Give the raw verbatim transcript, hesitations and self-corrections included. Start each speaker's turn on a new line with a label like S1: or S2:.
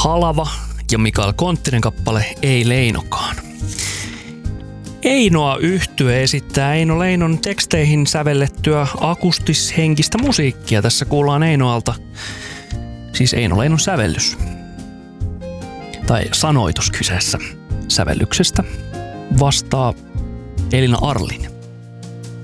S1: Halava ja Mikael Konttinen kappale Ei Leinokaan. Einoa yhtye esittää Eino Leinon teksteihin sävellettyä akustishenkistä musiikkia. Tässä kuullaan Einoalta, siis Eino Leinon sävellys. Tai sanoitus kyseessä. Sävellyksestä vastaa Elina Arlin.